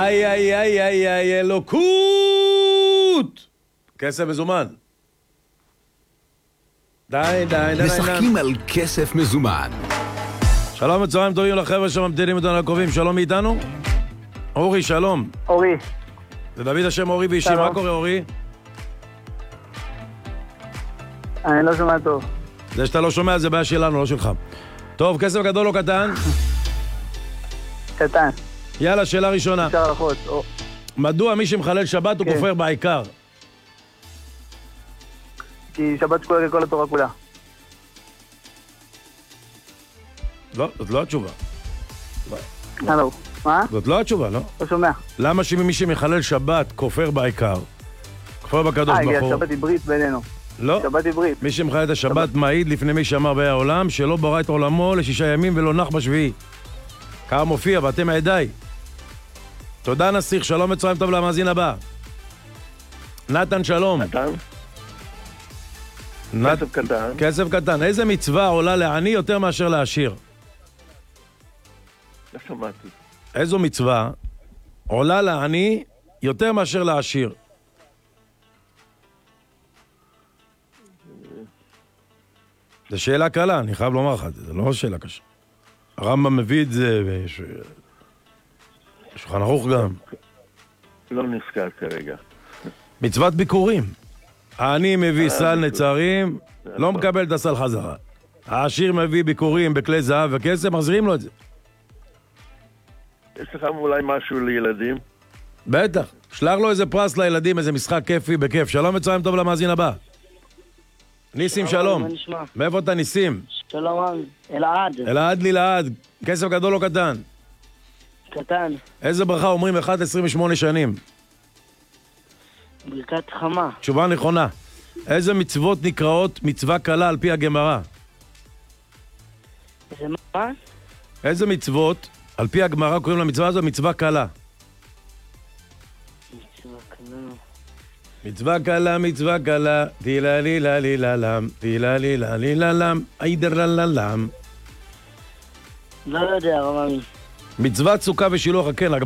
איי, איי, איי, איי, איי, אלוקות! כסף מזומן. די, די, די. משחקים על כסף מזומן. שלום וצהריים טובים לחבר'ה שממתינים אותנו לקרובים. שלום מאיתנו? אורי, שלום. אורי. זה דוד השם אורי ואישי. מה קורה, אורי? אני לא שומע טוב. זה שאתה לא שומע זה בעיה שלנו, לא שלך. טוב, כסף גדול או קטן? קטן. יאללה, שאלה ראשונה. אפשר לחוץ. מדוע מי שמחלל שבת הוא כופר בעיקר? כי שבת שקולה ככל התורה כולה. לא, זאת לא התשובה. הלו, מה? זאת לא התשובה, לא? לא שומע. למה שמי שמחלל שבת כופר בעיקר? כופר בקדוש ברוך הוא. שבת עברית בינינו. לא. שבת עברית. מי שמחלל את השבת מעיד לפני מי שאמר באי העולם שלא ברא את עולמו ל6 ימים ולא נח בשביעי. ככה מופיע, ואתם העדיי. תודה נסיך, שלום וצהריים טוב למאזין הבא. נתן, שלום. נתן? כסף קטן. כסף קטן. איזה מצווה עולה לעני יותר מאשר לעשיר? לא שמעתי. איזו מצווה עולה לעני יותר מאשר לעשיר? זו שאלה קלה, אני חייב לומר לך, זה לא שאלה קשה. הרמב"ם מביא את זה, שולחן ערוך גם. לא נזכר כרגע. מצוות ביקורים. העני מביא סל נצרים, לא מקבל את הסל חזרה. העשיר מביא ביקורים בכלי זהב וכסף, מחזירים לו את זה. יש לך אולי משהו לילדים? בטח. שלח לו איזה פרס לילדים, איזה משחק כיפי בכיף. שלום וצהריים טוב למאזין הבא. ניסים, שלום. מה נשמע? מאיפה אתה ניסים? שלום, אלעד. אלעד לילעד. כסף גדול או קטן? קטן. איזה ברכה אומרים 1-28 שנים? ברכת חמה. תשובה נכונה. איזה מצוות נקראות מצווה קלה על פי הגמרא? זה מה? איזה מצוות על פי הגמרא קוראים למצווה הזו מצווה קלה? מצווה קלה. מצווה קלה, מצווה קלה, תילה לילה לילה לם, תילה לילה לילה לם, עידר ללה לם. לא יודע, רממי. מצוות סוכה ושילוח הקן,